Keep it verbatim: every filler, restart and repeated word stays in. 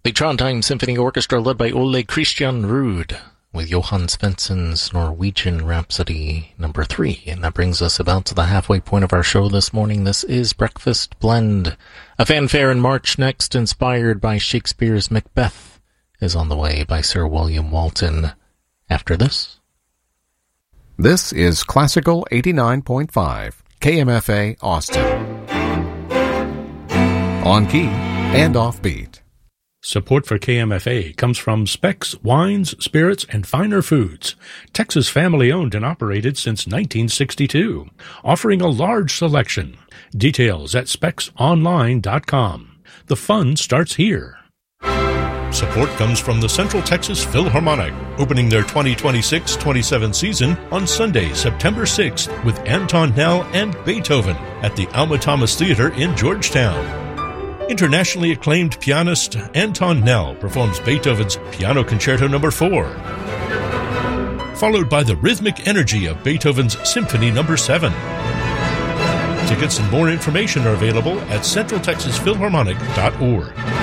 The Trondheim Symphony Orchestra, led by Ole Christian Ruud, with Johann Svensson's Norwegian Rhapsody number three. And that brings us about to the halfway point of our show this morning. This is Breakfast Blend. A fanfare in March next, inspired by Shakespeare's Macbeth, is on the way by Sir William Walton. After this. This is Classical eighty-nine point five, K M F A Austin. On key and offbeat. Support for K M F A comes from Specs Wines, Spirits, and Finer Foods, Texas family-owned and operated since nineteen sixty-two, offering a large selection. Details at specs online dot com. The fun starts here. Support comes from the Central Texas Philharmonic, opening their twenty twenty-six twenty-seven season on Sunday, September sixth, with Anton Nell and Beethoven at the Alma Thomas Theater in Georgetown. Internationally acclaimed pianist Anton Nell performs Beethoven's Piano Concerto number four, followed by the rhythmic energy of Beethoven's Symphony number seven. Tickets and more information are available at central texas philharmonic dot org.